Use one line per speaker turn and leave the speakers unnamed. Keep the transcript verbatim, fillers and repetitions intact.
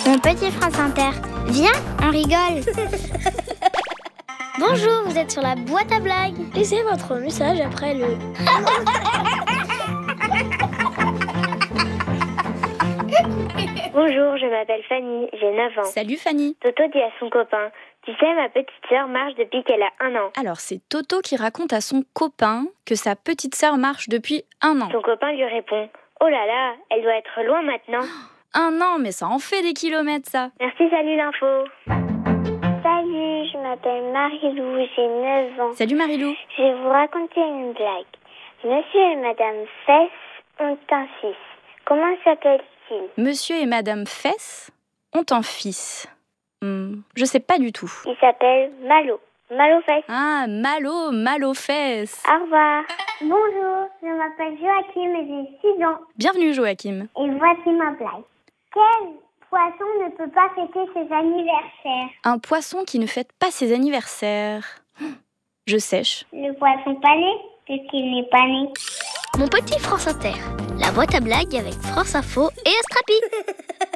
Mon petit France Inter, viens, on rigole. Bonjour, vous êtes sur la boîte à blagues.
Laissez votre message après le...
Bonjour, je m'appelle Fanny, j'ai neuf ans.
Salut Fanny.
Toto dit à son copain: tu sais, ma petite sœur marche depuis qu'elle a un an.
Alors c'est Toto qui raconte à son copain que sa petite sœur marche depuis un an.
Son copain lui répond: oh là là, elle doit être loin maintenant.
Un an, mais ça en fait des kilomètres ça.
Merci, salut l'info.
Salut, je m'appelle Marilou, j'ai neuf ans.
Salut Marilou.
Je vais vous raconter une blague. Monsieur et Madame Fess ont un fils. Comment s'appelle-t-il?
Monsieur et Madame Fess ont un fils. Hmm, je sais pas du tout.
Il s'appelle Malo. Malo Fess.
Ah, Malo, Malo Fess.
Au revoir. Bonjour, je m'appelle Joachim et j'ai six ans.
Bienvenue Joachim.
Et voici ma blague. Quel poisson ne peut pas fêter ses anniversaires?
Un poisson qui ne fête pas ses anniversaires. Je sèche.
Le poisson pané, puisqu'il n'est pas né.
Mon petit France Inter, la boîte à blagues avec France Info et Astrapi.